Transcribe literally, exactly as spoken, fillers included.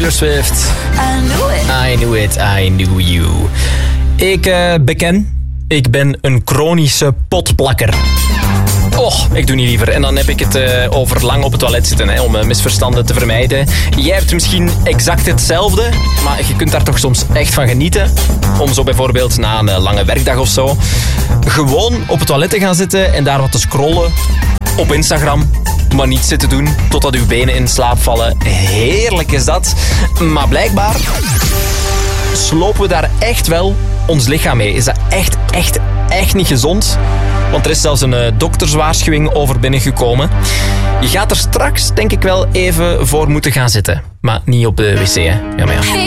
Taylor Swift. I knew it. I knew it, I knew you. Ik uh, beken, ik ben een chronische potplakker. Oh, ik doe niet liever. En dan heb ik het uh, over lang op het toilet zitten, hè, om uh, misverstanden te vermijden. Jij hebt misschien exact hetzelfde, maar je kunt daar toch soms echt van genieten. Om zo bijvoorbeeld na een uh, lange werkdag of zo gewoon op het toilet te gaan zitten en daar wat te scrollen op Instagram. Maar niet zitten doen totdat uw benen in slaap vallen. Heerlijk is dat. Maar blijkbaar slopen we daar echt wel ons lichaam mee. Is dat echt, echt, echt niet gezond? Want er is zelfs een uh, dokterswaarschuwing over binnengekomen. Je gaat er straks, denk ik wel, even voor moeten gaan zitten. Maar niet op de wc, hè. Ja, maar ja.